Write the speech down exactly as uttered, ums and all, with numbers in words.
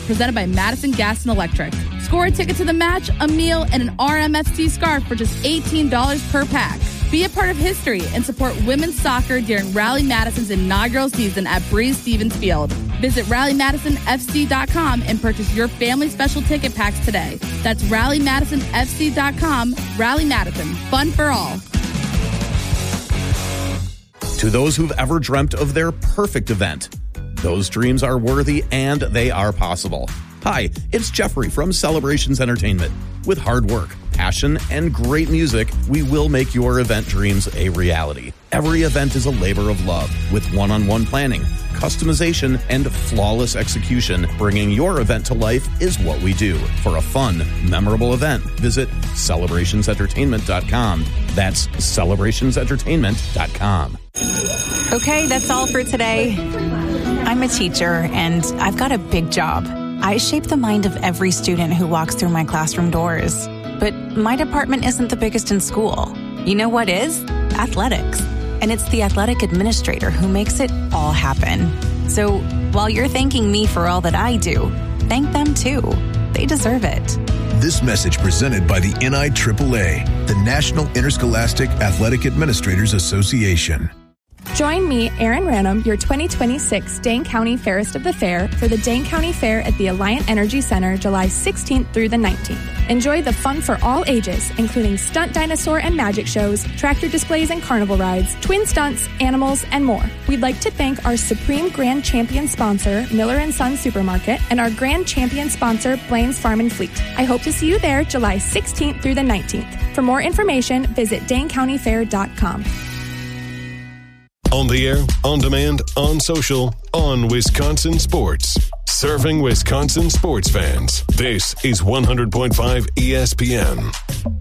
presented by Madison Gas and Electric. Score a ticket to the match, a meal, and an R M F C scarf for just eighteen dollars per pack. Be a part of history and support women's soccer during Rally Madison's inaugural season at Breeze Stevens Field. Visit rally madison f c dot com and purchase your family special ticket packs today. That's rally madison f c dot com. Rally Madison. Fun for all. To those who've ever dreamt of their perfect event, those dreams are worthy and they are possible. Hi, it's Jeffrey from Celebrations Entertainment. With hard work, passion, and great music, we will make your event dreams a reality. Every event is a labor of love with one-on-one planning, customization, and flawless execution. Bringing your event to life is what we do. For a fun, memorable event, visit celebrations entertainment dot com. That's celebrations entertainment dot com. Okay, that's all for today. I'm a teacher, and I've got a big job. I shape the mind of every student who walks through my classroom doors. But my department isn't the biggest in school. You know what is? Athletics. And it's the athletic administrator who makes it all happen. So while you're thanking me for all that I do, thank them too. They deserve it. This message presented by the N I A A A, the National Interscholastic Athletic Administrators Association. Join me, Erin Ranum, your twenty twenty-six Dane County Fairest of the Fair for the Dane County Fair at the Alliant Energy Center July sixteenth through the nineteenth. Enjoy the fun for all ages, including stunt dinosaur and magic shows, tractor displays and carnival rides, twin stunts, animals, and more. We'd like to thank our Supreme Grand Champion sponsor, Miller and Son Supermarket, and our Grand Champion sponsor, Blaine's Farm and Fleet. I hope to see you there July sixteenth through the nineteenth. For more information, visit dane county fair dot com. On the air, on demand, on social, on Wisconsin Sports. Serving Wisconsin sports fans. This is one hundred point five E S P N.